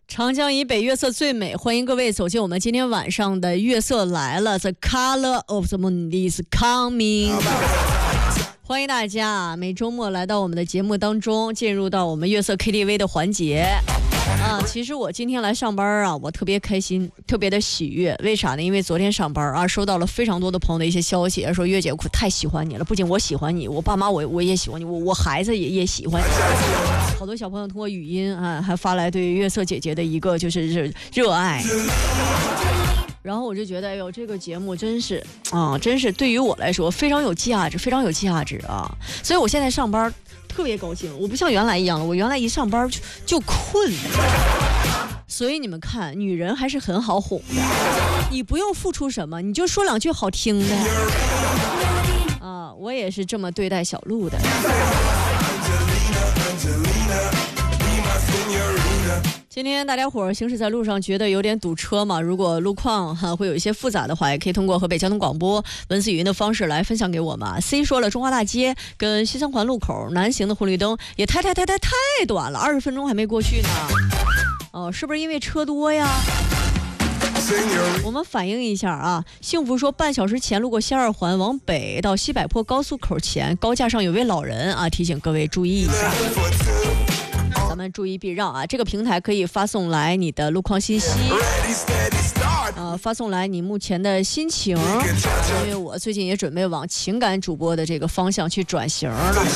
长江以北月色最美，欢迎各位走进我们今天晚上的月色来了 The Color of the Moon is coming 欢迎大家每周末来到我们的节目当中，进入到我们月色 KTV 的环节其实我今天来上班我特别开心，特别的喜悦。为啥呢？因为昨天上班收到了非常多的朋友的一些消息，说月姐我太喜欢你了，不仅我喜欢你，我爸妈我也喜欢你，我孩子也喜欢你。好多小朋友通过语音还发来对月色姐姐的一个就是热爱。然后我就觉得，哎呦，这个节目真是对于我来说非常有价值，非常有价值啊！所以我现在上班特别高兴，我不像原来一样了，我原来一上班就困。所以你们看，女人还是很好哄的，你不用付出什么，你就说两句好听的我也是这么对待小鹿的。今天大家伙行驶在路上觉得有点堵车嘛，如果路况会有一些复杂的话，也可以通过河北交通广播文字语音的方式来分享给我们。 C 说了，中华大街跟西三环路口南行的红绿灯也太短了，20分钟还没过去呢。是不是因为车多呀？我们反映一下幸福说，半小时前路过西二环往北到西柏坡高速口前，高架上有位老人提醒各位注意一下，咱们注意避让这个平台可以发送来你的路况信息发送来你目前的心情，因为我最近也准备往情感主播的这个方向去转型了。